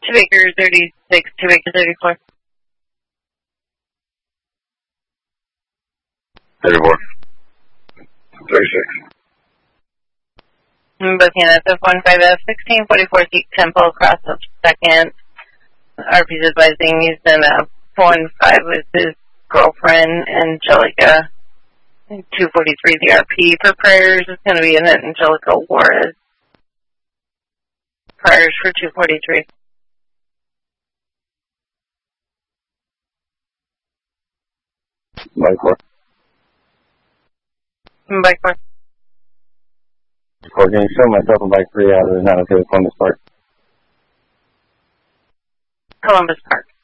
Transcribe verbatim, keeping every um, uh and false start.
Two Baker thirty-six, Two Baker thirty-four. thirty-four. thirty-six. Booking at F one five F sixteen forty-four Seek Temple, cross of second. R P's advising he's in a four one five with his girlfriend, Angelica. two forty-three the R P for prayers is going to be in Angelica Juarez. Prayers for two forty-three. Bike four. Bike four. Can you show myself a bike three out of the not okay with Columbus Park? Columbus Park.